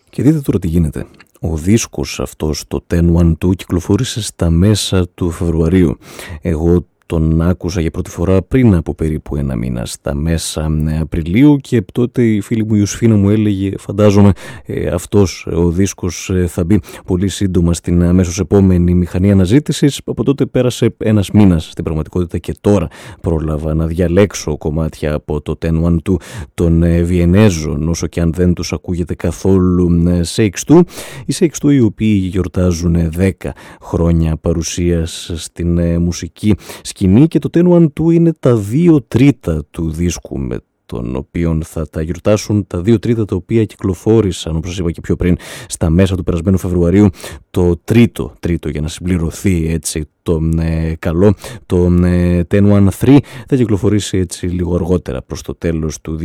Και δείτε τώρα τι γίνεται. Ο δίσκος αυτός, το 1012, κυκλοφόρησε στα μέσα του Φεβρουαρίου. Εγώ τον άκουσα για πρώτη φορά πριν από περίπου ένα μήνα, στα μέσα Απριλίου, και τότε η φίλη μου η Ιωσφίνα μου έλεγε, φαντάζομαι αυτός ο δίσκος θα μπει πολύ σύντομα στην αμέσως επόμενη μηχανή αναζήτησης. Από τότε πέρασε ένας μήνας στην πραγματικότητα και τώρα πρόλαβα να διαλέξω κομμάτια από το 1012 των Βιενέζων, όσο και αν δεν τους ακούγεται καθόλου CX2. Οι CX2 οι οποίοι γιορτάζουν 10 χρόνια παρουσίας στην μουσική σκηνή, και το 1012 είναι τα 2/3 του δίσκου με τον οποίο θα τα γιορτάσουν, τα 2/3 τα οποία κυκλοφόρησαν, όπως σας είπα και πιο πριν, στα μέσα του περασμένου Φεβρουαρίου. Το τρίτο για να συμπληρωθεί έτσι το καλό, το 1013 θα κυκλοφορήσει έτσι λίγο αργότερα προς το τέλος του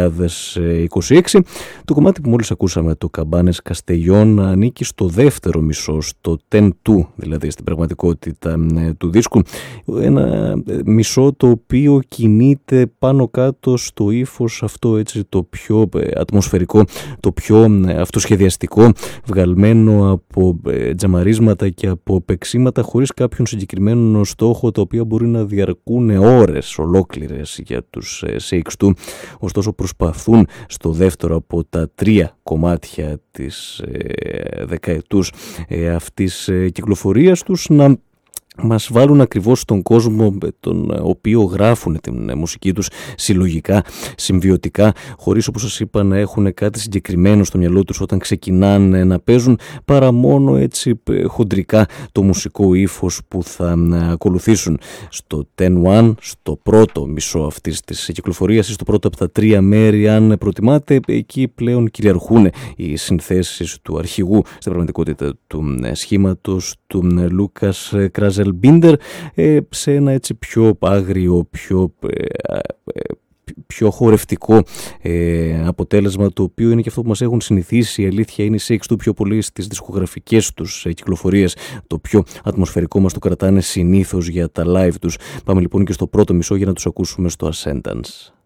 2026. Το κομμάτι που μόλις ακούσαμε, το Καμπάνες Καστελιών, ανήκει στο δεύτερο μισό, στο 10-2 δηλαδή στην πραγματικότητα του δίσκου. Ένα μισό το οποίο κινείται πάνω κάτω στο ύφος αυτό έτσι το πιο ατμοσφαιρικό, το πιο αυτοσχεδιαστικό, βγαλμένο από τζαμαρίσματα και από παίξιματα χωρίς κάποιον συγκεκριμένο στόχο, τα οποία μπορεί να διαρκούν ώρες ολόκληρες για τους CX2. Ωστόσο προσπαθούν στο δεύτερο από τα 3 κομμάτια της δεκαετούς αυτής κυκλοφορίας τους να μας βάλουν ακριβώς στον κόσμο τον οποίο γράφουν την μουσική τους συλλογικά, συμβιωτικά, χωρίς, όπως σας είπα, να έχουν κάτι συγκεκριμένο στο μυαλό τους όταν ξεκινάνε να παίζουν, παρά μόνο έτσι χοντρικά το μουσικό ύφος που θα ακολουθήσουν. Στο 10-1, στο πρώτο μισό αυτής της κυκλοφορίας, στο πρώτο από τα 3 μέρη αν προτιμάτε, εκεί πλέον κυριαρχούν οι συνθέσεις του αρχηγού στην πραγματικότητα του σχήματος, του Λούκας Κράζελ Μπίντερ, σε ένα έτσι πιο άγριο, πιο χορευτικό αποτέλεσμα, το οποίο είναι και αυτό που μας έχουν συνηθίσει. Η αλήθεια είναι οι CX2 πιο πολύ στις δισκογραφικές τους κυκλοφορίες, το πιο ατμοσφαιρικό μας το κρατάνε συνήθως για τα live τους. Πάμε λοιπόν και στο πρώτο μισό για να τους ακούσουμε στο Ascendance.